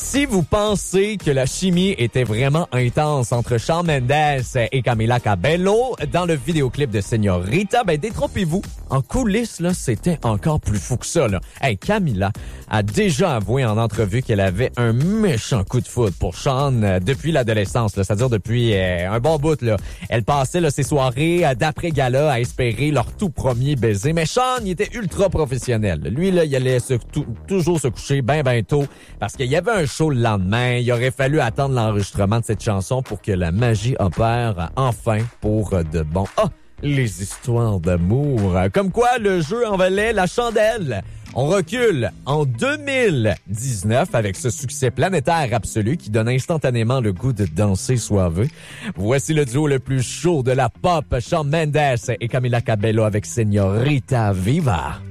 Si vous pensez que la chimie était vraiment intense entre Shawn Mendes et Camila Cabello dans le vidéoclip de Señorita, ben détrompez-vous. En coulisses, là, c'était encore plus fou que ça, là. Hey, Camila a déjà avoué en entrevue qu'elle avait un méchant coup de foudre pour Shawn depuis l'adolescence, là, c'est-à-dire depuis un bon bout, là. Elle passait là, ses soirées d'après-gala à espérer leur tout premier baiser, mais Shawn, il était ultra professionnel. Lui, là, il allait toujours se coucher ben tôt parce qu'il y avait un show le lendemain. Il aurait fallu attendre l'enregistrement de cette chanson pour que la magie opère enfin pour de bon. Ah! Les histoires d'amour. Comme quoi, le jeu en valait la chandelle. On recule en 2019 avec ce succès planétaire absolu qui donne instantanément le goût de danser soiveux. Voici le duo le plus chaud de la pop, Shawn Mendes et Camila Cabello avec Señorita Viva.